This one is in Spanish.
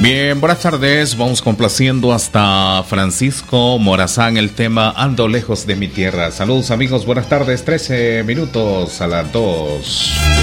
Bien, buenas tardes. Vamos complaciendo hasta Francisco Morazán el tema Ando lejos de mi tierra. Saludos amigos, buenas tardes. 13 minutos a las 2.